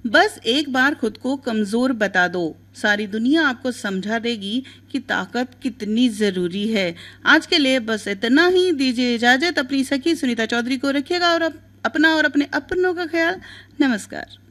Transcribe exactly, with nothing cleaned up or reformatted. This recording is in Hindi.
बस एक बार खुद को कमजोर बता दो, सारी दुनिया आपको समझा देगी कि ताकत कितनी जरूरी है। आज के लिए बस इतना ही, दीजिए इजाजत। अपनी सखी सुनीता चौधरी को रखिएगा और अपना और अपने अपनों का ख्याल। नमस्कार।